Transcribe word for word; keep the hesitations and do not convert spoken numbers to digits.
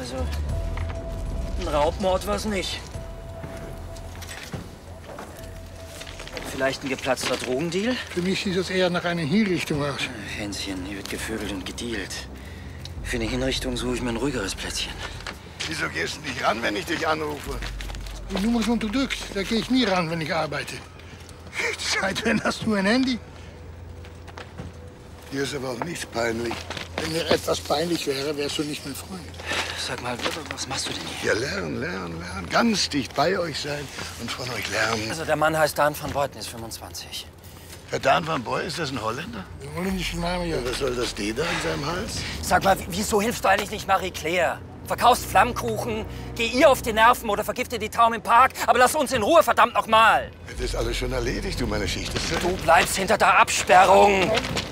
Also, ein Raubmord war es nicht. Vielleicht ein geplatzter Drogendeal? Für mich sieht das eher nach einer Hinrichtung aus. Hänschen, hier wird gevögelt und gedealt. Für eine Hinrichtung suche ich mir ein ruhigeres Plätzchen. Wieso gehst du nicht ran, wenn ich dich anrufe? Die Nummer ist unterdrückt. Da gehe ich nie ran, wenn ich arbeite. Seit wann hast du ein Handy? Dir ist aber auch nichts peinlich. Wenn mir etwas peinlich wäre, wärst du nicht mein Freund. Sag mal, was machst du denn hier? Ja, lernen, lernen, lernen. Ganz dicht bei euch sein und von euch lernen. Also der Mann heißt Dan van Beuten, ist fünfundzwanzig. Herr Dan van Boy, ist das ein Holländer? Der holländische Name, ja. Ja, was soll das D da in seinem Hals? Sag mal, wieso hilfst du eigentlich nicht Marie-Claire? Verkaufst Flammkuchen, geh ihr auf die Nerven oder vergifte die Tauben im Park, aber lass uns in Ruhe, verdammt noch mal. Das ist alles schon erledigt, du, meine Schicht ist Du bleibst hinter der Absperrung.